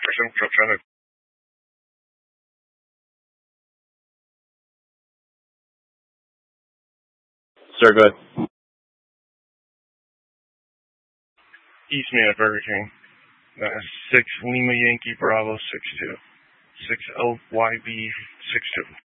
trying to. Sir, go ahead. Eastman at Burger King. 6 Lima Yankee Bravo 62. 6 LYB 62.